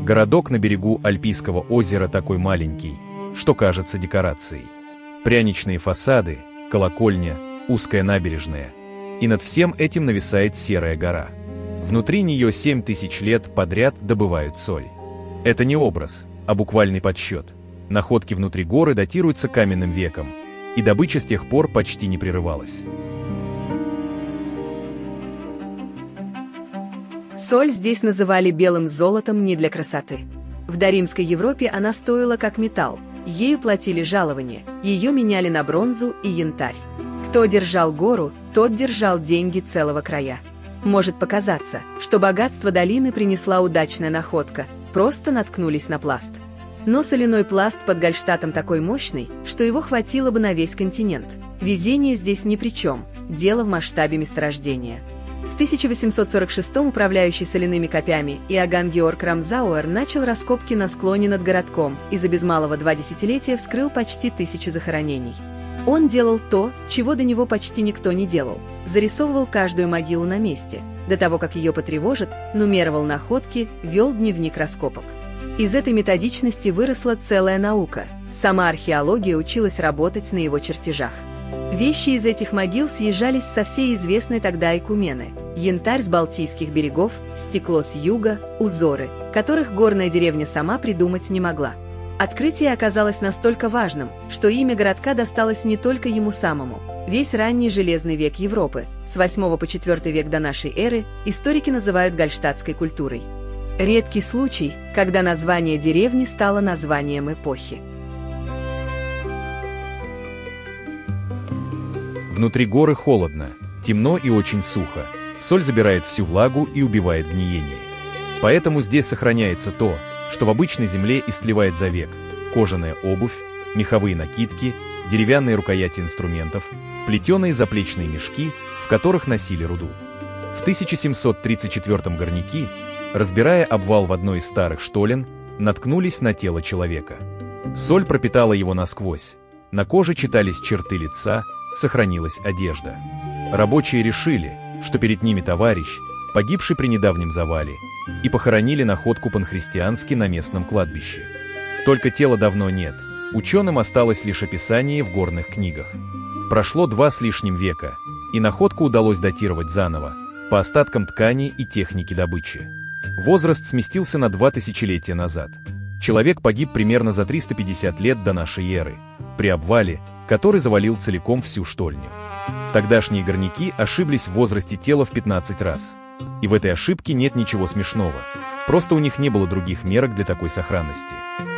Городок на берегу Альпийского озера такой маленький, что кажется декорацией. Пряничные фасады, колокольня, узкая набережная. И над всем этим нависает серая гора. Внутри нее 7000 лет подряд добывают соль. Это не образ, а буквальный подсчет. Находки внутри горы датируются каменным веком, и добыча с тех пор почти не прерывалась. Соль здесь называли белым золотом не для красоты. В доримской Европе она стоила как металл, ею платили жалования, ее меняли на бронзу и янтарь. Кто держал гору, тот держал деньги целого края. Может показаться, что богатство долины принесла удачная находка, просто наткнулись на пласт. Но соляной пласт под Гальштатом такой мощный, что его хватило бы на весь континент. Везение здесь ни при чем, дело в масштабе месторождения. В 1846-м управляющий соляными копями Иоганн Георг Рамзауэр начал раскопки на склоне над городком и за без малого 2 десятилетия вскрыл почти 1000 захоронений. Он делал то, чего до него почти никто не делал. Зарисовывал каждую могилу на месте. До того, как ее потревожат, нумеровал находки, вел дневник раскопок. Из этой методичности выросла целая наука. Сама археология училась работать на его чертежах. Вещи из этих могил съезжались со всей известной тогда Экумены. Янтарь с Балтийских берегов, стекло с юга, узоры, которых горная деревня сама придумать не могла. Открытие оказалось настолько важным, что имя городка досталось не только ему самому. Весь ранний железный век Европы, с 8 по 4 век до нашей эры, историки называют гальштатской культурой. Редкий случай, когда название деревни стало названием эпохи. Внутри горы холодно, темно и очень сухо. Соль забирает всю влагу и убивает гниение. Поэтому здесь сохраняется то, что в обычной земле истлевает за век: кожаная обувь, меховые накидки, деревянные рукояти инструментов, плетеные заплечные мешки, в которых носили руду. В 1734-м горняки, разбирая обвал в одной из старых штолен, наткнулись на тело человека. Соль пропитала его насквозь. На коже читались черты лица, сохранилась одежда. Рабочие решили, что перед ними товарищ, погибший при недавнем завале, и похоронили находку по-христиански на местном кладбище. Только тела давно нет, ученым осталось лишь описание в горных книгах. Прошло 2 с лишним века, и находку удалось датировать заново, по остаткам ткани и техники добычи. Возраст сместился на 2 тысячелетия назад. Человек погиб примерно за 350 лет до нашей эры, при обвале, который завалил целиком всю штольню. Тогдашние горняки ошиблись в возрасте тела в 15 раз. И в этой ошибке нет ничего смешного. Просто у них не было других мерок для такой сохранности.